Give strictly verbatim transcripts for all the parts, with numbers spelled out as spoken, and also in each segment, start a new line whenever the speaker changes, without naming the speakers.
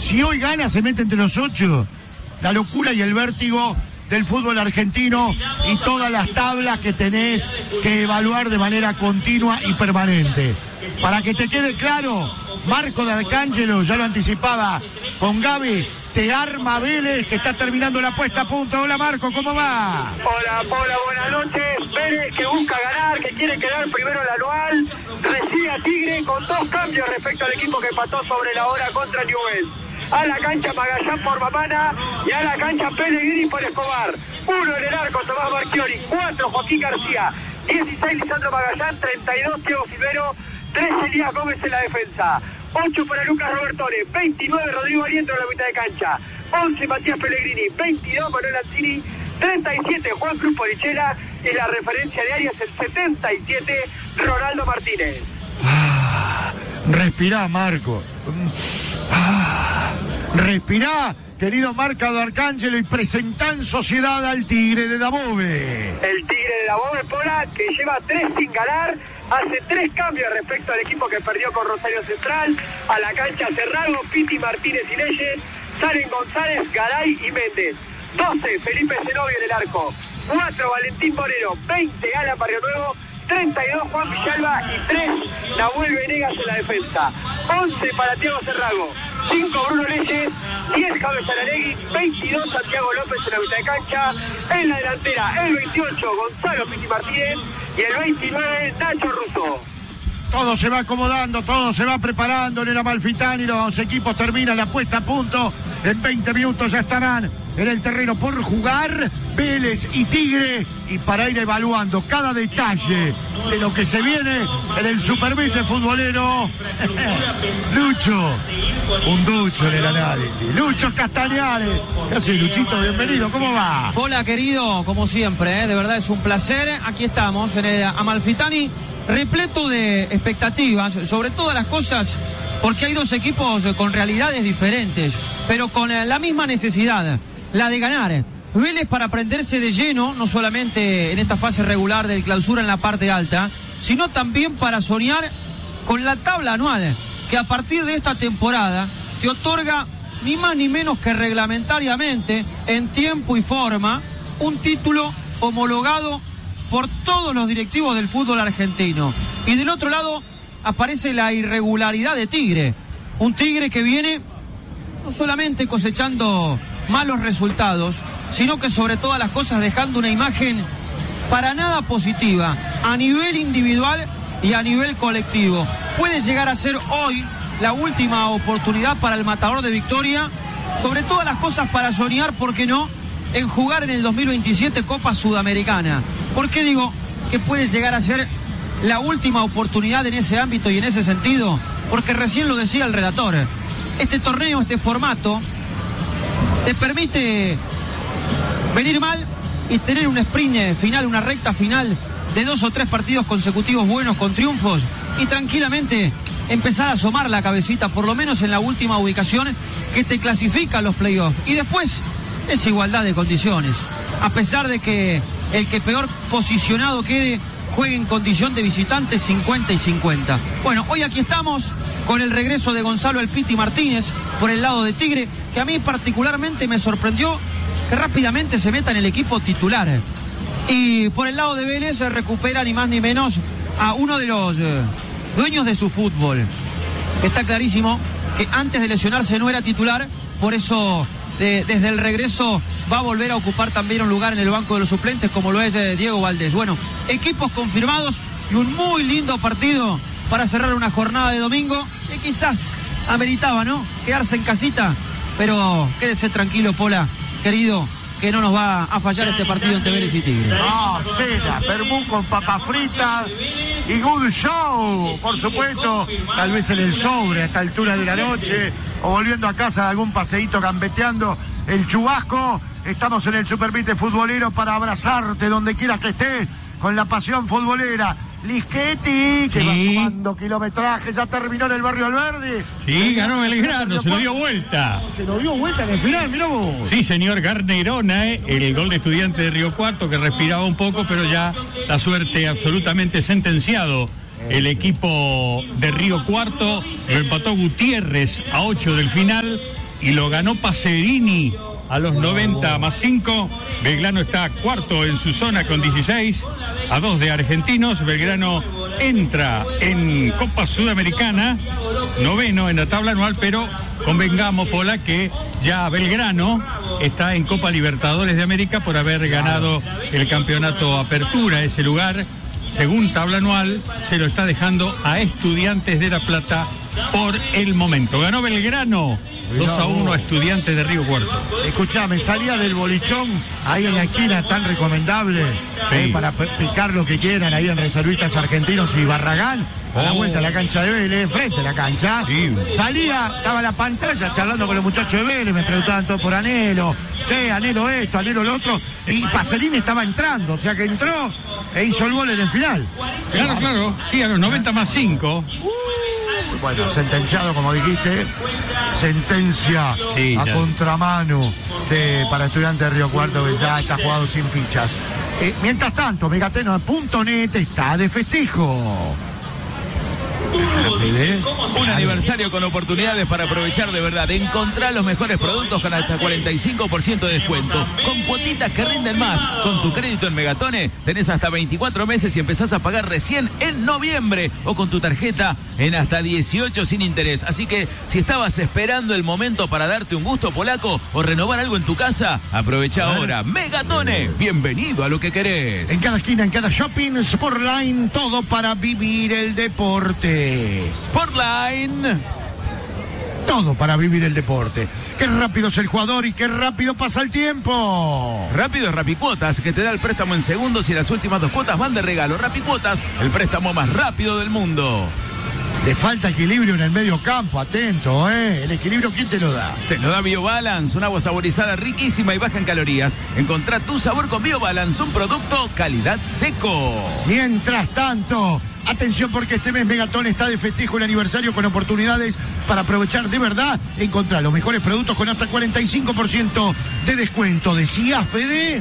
Si hoy gana, se mete entre los ocho. La locura y el vértigo del fútbol argentino y todas las tablas que tenés que evaluar de manera continua y permanente. Para que te quede claro, Marco D'Arcangelo, ya lo anticipaba con Gaby, te arma Vélez, que está terminando la puesta a punto. Hola Marco, ¿cómo va?
Hola, hola, buenas noches. Vélez que busca ganar, que quiere quedar primero el anual, recibe a Tigre con dos cambios respecto al equipo que empató sobre la hora contra Newell's. A la cancha Magallán por Mamana y a la cancha Pellegrini por Escobar. Uno en el arco, Tomás Marchiori. Cuatro, Joaquín García. dieciséis, Lisandro Magallán. treinta y dos, Diego Silvero. trece, Elías Gómez en la defensa. ocho para Lucas Robertone. veintinueve, Rodrigo Aliento en la mitad de cancha. once, Matías Pellegrini. veintidós, Manuel Ancini. treinta y siete, Juan Cruz Porichela. Y la referencia de Arias, el setenta y siete, Ronaldo Martínez.
Ah, respirá, Marco. Ah, respirá, querido Marco D'Arcangelo, y presentá en sociedad al Tigre de Dabove.
El Tigre de Dabove, Pola, que lleva tres sin ganar, hace tres cambios respecto al equipo que perdió con Rosario Central. A la cancha Cerrago, Piti, Martínez y Leyes, Salen González, Garay y Méndez. doce, Felipe Zenobio en el arco. cuatro, Valentín Moreno. veinte, Alan Barrio Nuevo. treinta y dos, Juan Villalba. Y tres, Nahuel Venegas en la defensa. once para Thiago Cerrago. cinco, Bruno Leyes. diez, James Aralegui. veintidós, Santiago López en la mitad de cancha. En la delantera, el veintiocho, Gonzalo Piti Martínez. Y el veintinueve, Nacho Russo.
Todo se va acomodando, todo se va preparando en el Amalfitani. Los equipos terminan la puesta a punto. En veinte minutos ya estarán en el terreno por jugar Vélez y Tigre. Y para ir evaluando cada detalle de lo que se viene en el Supervite futbolero, Lucho, un ducho en el análisis. Lucho Castañares. ¿Qué hace, Luchito? Bienvenido, ¿cómo va?
Hola, querido, como siempre, ¿eh? De verdad es un placer. Aquí estamos en el Amalfitani, repleto de expectativas, sobre todas las cosas, porque hay dos equipos con realidades diferentes, pero con la misma necesidad, la de ganar. Vélez para prenderse de lleno, no solamente en esta fase regular del clausura en la parte alta, sino también para soñar con la tabla anual, que a partir de esta temporada te otorga ni más ni menos que reglamentariamente, en tiempo y forma, un título homologado por todos los directivos del fútbol argentino. Y del otro lado aparece la irregularidad de Tigre, un Tigre que viene no solamente cosechando malos resultados, sino que sobre todas las cosas dejando una imagen para nada positiva a nivel individual y a nivel colectivo. Puede llegar a ser hoy la última oportunidad para el Matador de Victoria, sobre todas las cosas para soñar, ¿por qué no?, en jugar en el dos mil veintisiete Copa Sudamericana. ¿Por qué digo que puede llegar a ser la última oportunidad en ese ámbito y en ese sentido? Porque recién lo decía el relator, este torneo, este formato, te permite venir mal y tener un sprint final, una recta final de dos o tres partidos consecutivos buenos con triunfos y tranquilamente empezar a asomar la cabecita, por lo menos en la última ubicación que te clasifica a los playoffs. Y después es igualdad de condiciones, a pesar de que el que peor posicionado quede juegue en condición de visitante cincuenta y cincuenta. Bueno, hoy aquí estamos con el regreso de Gonzalo El Piti Martínez por el lado de Tigre, que a mí particularmente me sorprendió que rápidamente se meta en el equipo titular. Y por el lado de Vélez se recupera ni más ni menos a uno de los eh, dueños de su fútbol. Está clarísimo que antes de lesionarse no era titular, por eso de, desde el regreso va a volver a ocupar también un lugar en el banco de los suplentes, como lo es eh, Diego Valdés. Bueno, equipos confirmados y un muy lindo partido para cerrar una jornada de domingo que quizás ameritaba, ¿no?, quedarse en casita, pero quédese tranquilo, Pola, querido, que no nos va a fallar este partido entre Vélez y Tigre.
No, cena, vermú con papas fritas y good show, por supuesto, tal vez en el sobre a esta altura de la noche, o volviendo a casa de algún paseíto gambeteando el chubasco. Estamos en el Supervite futbolero para abrazarte donde quiera que estés, con la pasión futbolera. Lisquetti,
sí,
que va sumando kilometraje, ya terminó en el barrio Alberdi.
Sí, ganó Belgrano, se lo dio vuelta.
Se lo dio vuelta en el final, mirá vos.
Sí, señor Garnerona, eh, el gol de Estudiante de Río Cuarto, que respiraba un poco, pero ya la suerte absolutamente sentenciado. El equipo de Río Cuarto lo empató Gutiérrez a ocho del final y lo ganó Pacerini a los noventa más cinco. Belgrano está cuarto en su zona con dieciséis, a dos de Argentinos. Belgrano entra en Copa Sudamericana, noveno en la tabla anual, pero convengamos, Pola, que ya Belgrano está en Copa Libertadores de América por haber ganado el campeonato Apertura. Ese lugar, según tabla anual, se lo está dejando a Estudiantes de La Plata por el momento. Ganó Belgrano dos a uno a Estudiantes de Río Cuarto.
Escuchame, salía del bolichón ahí en la esquina tan recomendable, sí, eh, para picar lo que quieran ahí en Reservistas Argentinos y Barragán, a la
Oh.
vuelta a la cancha de Vélez, frente a la cancha.
Sí.
Salía, estaba la pantalla charlando con los muchachos de Vélez, me preguntaban todo por Anhelo, che, Anhelo esto, Anhelo lo otro, y Pacerini estaba entrando, o sea que entró e hizo el gol en el final.
Claro, claro, sí, a los noventa más cinco.
Bueno, sentenciado, como dijiste, sentencia
Sí,
a
ya.
contramano de, para Estudiantes de Río Cuarto, que ya está jugado sin fichas. Eh, mientras tanto, Megateno punto net está de festejo.
Un aniversario con oportunidades para aprovechar de verdad. Encontrar los mejores productos con hasta cuarenta y cinco por ciento de descuento. Con cuotitas que rinden más. Con tu crédito en Megatone tenés hasta veinticuatro meses y empezás a pagar recién en noviembre. O con tu tarjeta en hasta dieciocho sin interés. Así que si estabas esperando el momento para darte un gusto, polaco, o renovar algo en tu casa, aprovecha ahora. Megatone, bienvenido a lo que querés.
En cada esquina, en cada shopping, Sportline, todo para vivir el deporte.
Sportline.
Todo para vivir el deporte. Qué rápido es el jugador y qué rápido pasa el tiempo.
Rápido es Rapicuotas, que te da el préstamo en segundos y las últimas dos cuotas van de regalo. Rapicuotas, el préstamo más rápido del mundo.
Le falta equilibrio en el medio campo, atento, ¿eh? El equilibrio, ¿quién te lo da?
Te lo da BioBalance, un agua saborizada riquísima y baja en calorías. Encontrá tu sabor con BioBalance, un producto calidad seco.
Mientras tanto, atención porque este mes Megatón está de festejo el aniversario con oportunidades para aprovechar de verdad. Encontrar los mejores productos con hasta cuarenta y cinco por ciento de descuento. Decía Fede.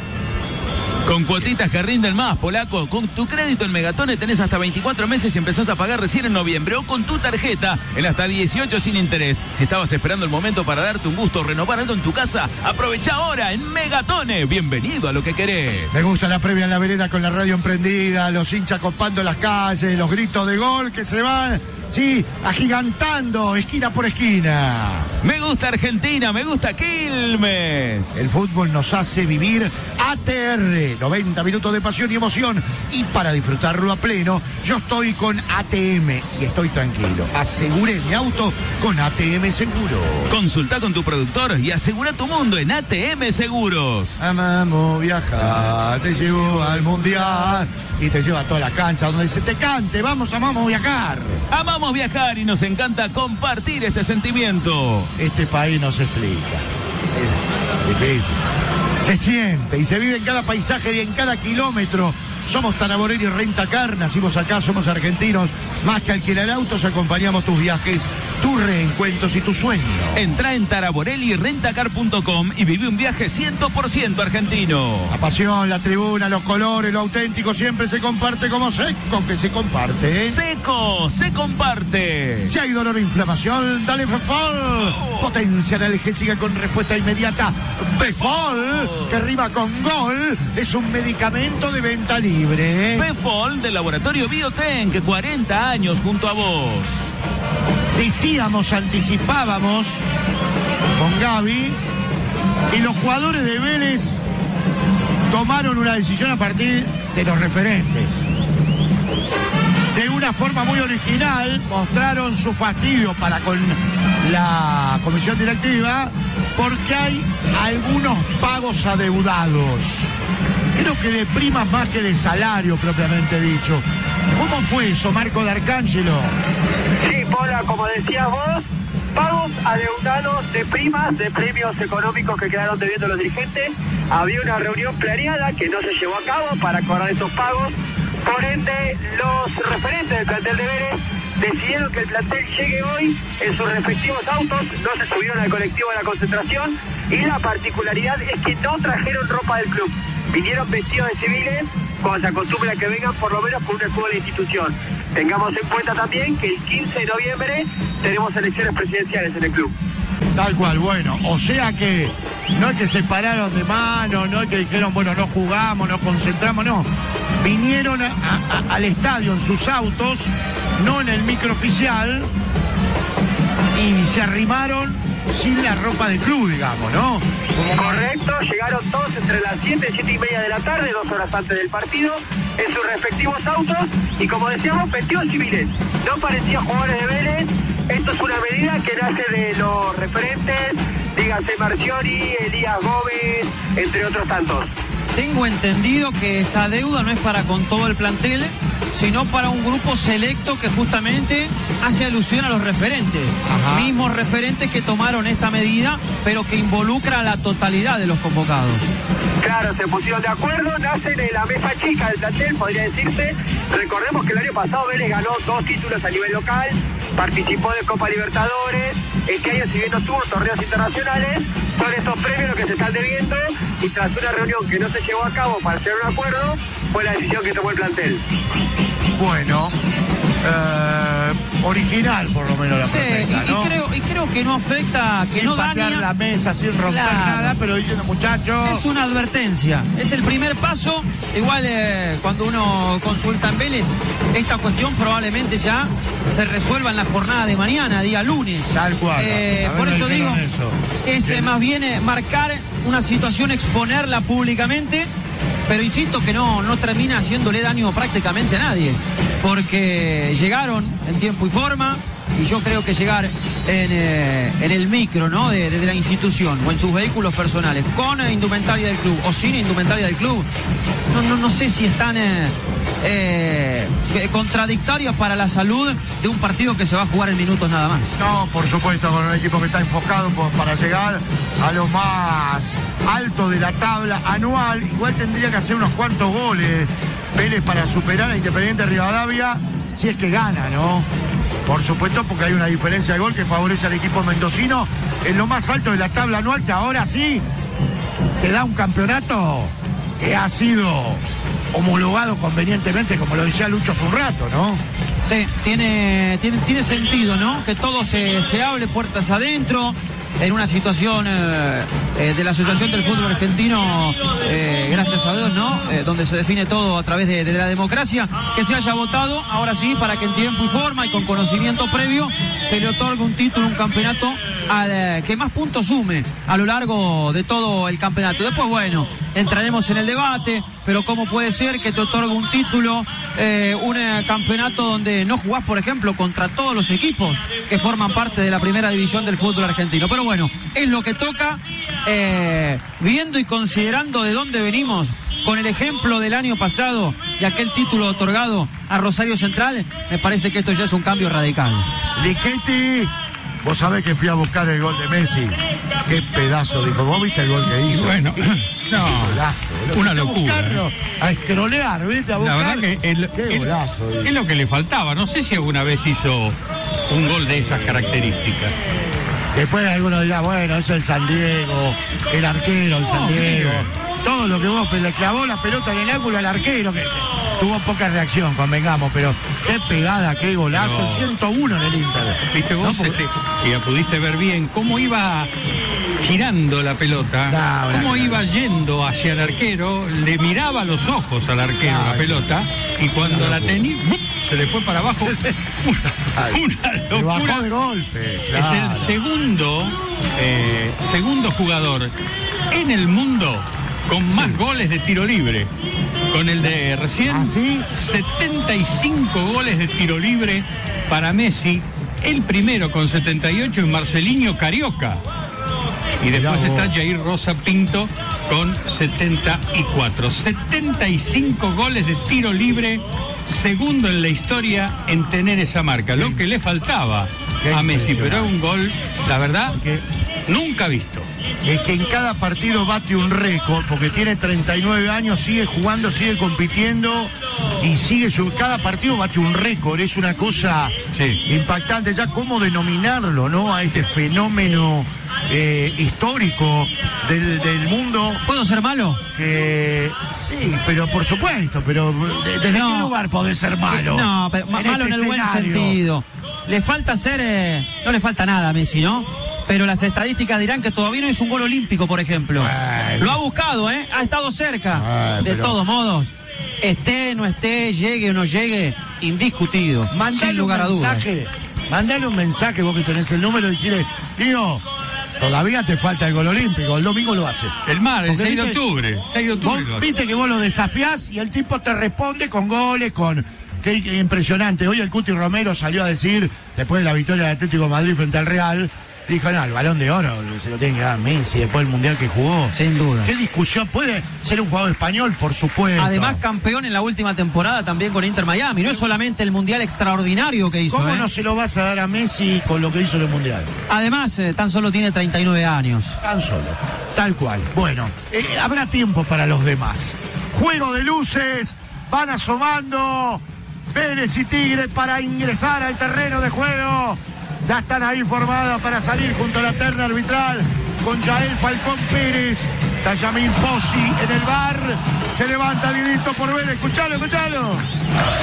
Con cuotitas que rinden más, polaco. Con tu crédito en Megatone tenés hasta veinticuatro meses y empezás a pagar recién en noviembre. O con tu tarjeta en hasta dieciocho sin interés. Si estabas esperando el momento para darte un gusto o renovar algo en tu casa, aprovecha ahora en Megatone. Bienvenido a lo que querés.
Me gusta la previa en la vereda con la radio emprendida, los hinchas copando las calles, los gritos de gol que se van, sí, agigantando esquina por esquina.
Me gusta Argentina, me gusta Quilmes.
El fútbol nos hace vivir A T R, noventa minutos de pasión y emoción. Y para disfrutarlo a pleno, yo estoy con A T M y estoy tranquilo. Aseguré mi auto con A T M Seguro.
Consulta con tu productor y asegura tu mundo en A T M Seguros.
Amamos viajar, te llevo al mundial y te lleva a toda la cancha donde se te cante. Vamos, amamos viajar.
Amamos viajar y nos encanta compartir este sentimiento.
Este país no se explica. Es difícil. Se siente y se vive en cada paisaje y en cada kilómetro. Somos Taraborelli Rentacar, nacimos acá, somos argentinos. Más que alquilar autos, acompañamos tus viajes, tus reencuentros y tus sueños.
Entrá en taraborelli rentacar punto com y viví un viaje cien por ciento argentino.
La pasión, la tribuna, los colores, lo auténtico siempre se comparte como seco que se comparte. ¿eh?
Seco, se comparte.
Si hay dolor o inflamación, dale Befol. Potencia analgésica con respuesta inmediata. Befol, que rima con gol, es un medicamento de venta libre. ¿eh?
Befol del laboratorio Bioten, que cuarenta años junto a vos.
Decíamos, anticipábamos con Gaby que los jugadores de Vélez tomaron una decisión a partir de los referentes. De una forma muy original, mostraron su fastidio para con la comisión directiva porque hay algunos pagos adeudados. Creo que de primas más que de salario propiamente dicho. ¿Cómo fue eso, Marco D'Arcangelo?
Sí, Pola, como decías vos, pagos adeudados de primas, de premios económicos que quedaron debiendo los dirigentes. Había una reunión planeada que no se llevó a cabo para acordar esos pagos. Por ende, los referentes del plantel de Vélez decidieron que el plantel llegue hoy en sus respectivos autos, no se subieron al colectivo de la concentración y la particularidad es que no trajeron ropa del club. Vinieron vestidos de civiles, como se acostumbra que vengan por lo menos con un escudo de la institución. Tengamos en cuenta también que el quince de noviembre tenemos elecciones presidenciales en el club.
Tal cual, bueno, o sea que no es que se pararon de mano, no es que dijeron, bueno, no jugamos, no concentramos, no. Vinieron a, a, al estadio en sus autos, no en el microoficial, y se arrimaron sin la ropa de club, digamos, ¿no?
Como correcto, llegaron todos entre las siete y siete y media de la tarde, dos horas antes del partido, en sus respectivos autos, y como decíamos, vestidos civiles. No parecían jugadores de Vélez. Esto es una medida que nace de los referentes, dígase Marchiori, Elías Gómez, entre otros tantos.
Tengo entendido que esa deuda no es para con todo el plantel, sino para un grupo selecto que justamente hace alusión a los referentes. Ajá. Mismos referentes que tomaron esta medida, pero que involucra a la totalidad de los convocados.
Claro, se pusieron de acuerdo, nacen en la mesa chica del plantel, podría decirse. Recordemos que el año pasado Vélez ganó dos títulos a nivel local, participó de Copa Libertadores, este año si bien no tuvo torneos internacionales, son estos premios los que se están debiendo, y tras una reunión que no se llevó a cabo para hacer un acuerdo, fue la decisión que tomó el plantel.
Bueno, eh, original por lo menos la
sí,
protesta,
y,
¿no?
y, creo, y creo que no afecta, que
sin
no
patear
daña
la mesa, sin romper
claro.
nada, pero diciendo, muchachos...
Es una advertencia, es el primer paso. Igual eh, cuando uno consulta en Vélez, esta cuestión probablemente ya se resuelva en la jornada de mañana, día lunes.
Tal cual.
Eh, por eso digo,
eso.
es eh, más bien eh, marcar una situación, exponerla públicamente, pero insisto que no, no termina haciéndole daño prácticamente a nadie, porque llegaron en tiempo y forma, y yo creo que llegar en, eh, en el micro, ¿no? De, de la institución o en sus vehículos personales, con indumentaria del club o sin indumentaria del club, no, no, no sé si están eh, eh, contradictorios para la salud de un partido que se va a jugar en minutos nada más.
No, por supuesto, con un equipo que está enfocado por, para llegar a lo más alto de la tabla anual. Igual tendría que hacer unos cuantos goles Vélez para superar a Independiente Rivadavia, si es que gana, ¿no? Por supuesto, porque hay una diferencia de gol que favorece al equipo mendocino en lo más alto de la tabla anual, que ahora sí te da un campeonato que ha sido homologado convenientemente, como lo decía Lucho hace un rato, ¿no?
Sí, tiene, tiene, tiene sentido, ¿no? Que todo se, se hable puertas adentro, en una situación eh, eh, de la Asociación del Fútbol Argentino, eh, gracias a Dios, ¿no? Eh, donde se define todo a través de, de la democracia, que se haya votado, ahora sí, para que en tiempo y forma y con conocimiento previo se le otorgue un título, un campeonato al eh, que más puntos sume a lo largo de todo el campeonato. Después, bueno, entraremos en el debate, pero ¿cómo puede ser que te otorgue un título, eh, un eh, campeonato donde no jugás, por ejemplo, contra todos los equipos que forman parte de la primera división del fútbol argentino? Pero bueno, es lo que toca, eh, viendo y considerando de dónde venimos, con el ejemplo del año pasado y aquel título otorgado a Rosario Central, me parece que esto ya es un cambio radical.
Lichetti, vos sabés que fui a buscar el gol de Messi. Qué pedazo, dijo. ¿Vos viste el gol que hizo?
Bueno, no,
golazo,
una locura.
A, buscarlo, a escrolear, ¿viste? A buscar.
La verdad que el,
Qué
el,
golazo,
es lo que le faltaba. No sé si alguna vez hizo un gol de esas características.
Después algunos dirán, bueno, es el San Diego, el arquero, el San Diego. Todo lo que vos le clavó la pelota en el ángulo al arquero, que tuvo poca reacción, convengamos, pero qué pegada, qué golazo, el ciento uno en el Inter.
Viste vos,
no, porque...
este, si ya pudiste ver bien cómo iba girando la pelota,
no,
cómo
no,
iba
no.
yendo hacia el arquero, le miraba los ojos al arquero no, la pelota, y cuando la tenía, se le fue para abajo. Una locura.
Bajó de golpe. Claro.
Es el segundo, eh, segundo jugador en el mundo con más sí. goles de tiro libre. Con el de recién,
¿Ah, sí?
setenta y cinco goles de tiro libre para Messi. El primero con setenta y ocho y Marcelinho Carioca. Y después está Jair Rosa Pinto con setenta y cuatro. setenta y cinco goles de tiro libre, segundo en la historia en tener esa marca. Lo que le faltaba a Messi, pero es un gol, la verdad, que nunca visto.
Es que en cada partido bate un récord, porque tiene treinta y nueve años, sigue jugando, sigue compitiendo y sigue su, cada partido bate un récord. Es una cosa sí. impactante. Ya cómo denominarlo, ¿no? A este fenómeno eh, histórico del, del mundo.
¿Puedo ser malo?
Que sí, pero por supuesto, pero ¿desde no, qué lugar podés ser malo?
No, pero en malo este en el escenario. Buen sentido. Le falta ser, eh, no le falta nada a Messi, ¿no? pero las estadísticas dirán que todavía no es un gol olímpico, por ejemplo.
Bueno.
Lo ha buscado, ¿eh? Ha estado cerca.
Bueno,
de
pero...
todos modos, esté, no esté, llegue o no llegue, indiscutido,
Mandale
sin lugar a
un
dudas.
mensaje, mandale un mensaje, vos que tenés el número, y decirle, digo, todavía te falta el gol olímpico, el domingo lo hace.
El mar, el
Porque
seis de
viste-
octubre. seis de octubre
Vos
lo hace.
viste que vos lo desafiás y el tipo te responde con goles, con... Qué, qué impresionante. Hoy el Cuti Romero salió a decir, después de la victoria del Atlético de Madrid frente al Real, dijo, no, el Balón de Oro se lo tiene que dar Messi después del Mundial que jugó.
Sin duda.
¿Qué discusión? Puede ser un jugador español, por supuesto.
Además, campeón en la última temporada también con Inter Miami. No es solamente el mundial extraordinario que hizo.
¿Cómo
¿eh?
no se lo vas a dar a Messi con lo que hizo en el Mundial?
Además, eh, tan solo tiene treinta y nueve años.
Tan solo, tal cual. Bueno, eh, habrá tiempo para los demás. Juego de luces, van asomando Vélez y Tigre para ingresar al terreno de juego. Ya están ahí formados para salir junto a la terna arbitral con Yael Falcón Pérez, Tayamín Pozzi en el bar. Se levanta Didito por Vélez, escuchalo, escuchalo.